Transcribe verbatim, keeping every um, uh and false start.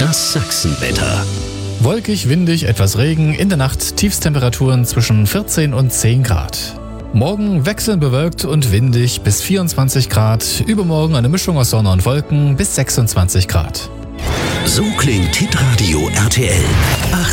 Das Sachsenwetter. Wolkig, windig, etwas Regen, in der Nacht Tiefstemperaturen zwischen vierzehn und zehn Grad. Morgen wechselnd bewölkt und windig bis vierundzwanzig Grad, übermorgen eine Mischung aus Sonne und Wolken bis sechsundzwanzig Grad. So klingt Hitradio R T L.